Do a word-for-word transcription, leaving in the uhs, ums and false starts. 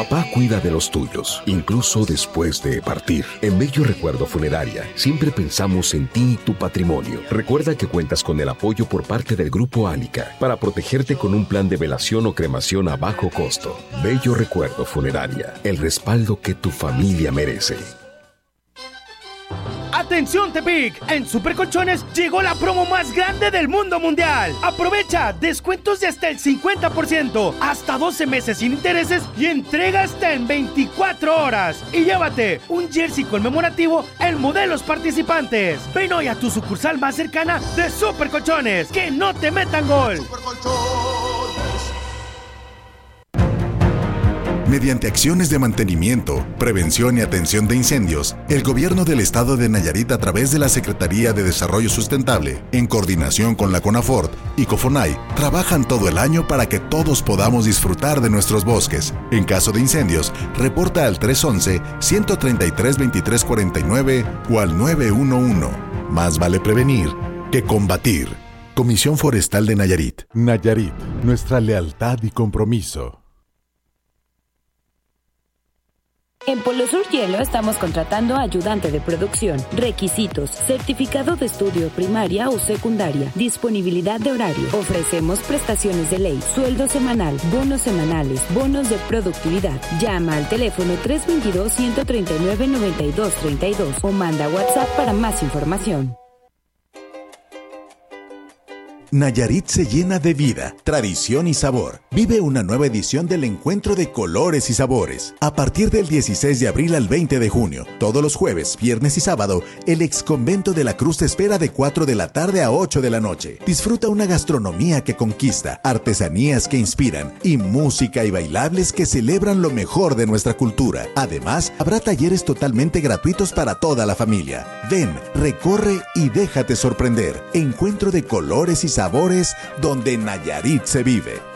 Papá cuida de los tuyos, incluso después de partir. En Bello Recuerdo Funeraria, siempre pensamos en ti y tu patrimonio. Recuerda que cuentas con el apoyo por parte del Grupo Ánica para protegerte con un plan de velación o cremación a bajo costo. Bello Recuerdo Funeraria, el respaldo que tu familia merece. ¡Atención Tepic! En Super Colchones llegó la promo más grande del mundo mundial. Aprovecha descuentos de hasta el cincuenta por ciento, hasta doce meses sin intereses y entrega hasta en veinticuatro horas. Y llévate un jersey conmemorativo en modelos participantes. Ven hoy a tu sucursal más cercana de Super Colchones. ¡Que no te metan gol! Super Mediante acciones de mantenimiento, prevención y atención de incendios, el Gobierno del Estado de Nayarit, a través de la Secretaría de Desarrollo Sustentable, en coordinación con la CONAFORT y COFONAI, trabajan todo el año para que todos podamos disfrutar de nuestros bosques. En caso de incendios, reporta al tres once, ciento treinta y tres, veintitrés cuarenta y nueve o al nueve uno uno. Más vale prevenir que combatir. Comisión Forestal de Nayarit. Nayarit, nuestra lealtad y compromiso. En Polo Sur Hielo estamos contratando ayudante de producción. Requisitos: certificado de estudio primaria o secundaria. Disponibilidad de horario. Ofrecemos prestaciones de ley, sueldo semanal, bonos semanales, bonos de productividad. Llama al teléfono tres dos dos, uno tres nueve, nueve dos tres dos o manda WhatsApp para más información. Nayarit se llena de vida, tradición y sabor. Vive una nueva edición del Encuentro de Colores y Sabores. A partir del dieciséis de abril al veinte de junio, todos los jueves, viernes y sábado, el exconvento de la Cruz te espera de cuatro de la tarde a ocho de la noche. Disfruta una gastronomía que conquista, artesanías que inspiran y música y bailables que celebran lo mejor de nuestra cultura. Además, habrá talleres totalmente gratuitos para toda la familia. Ven, recorre y déjate sorprender. Encuentro de Colores y Sabores, donde Nayarit se vive.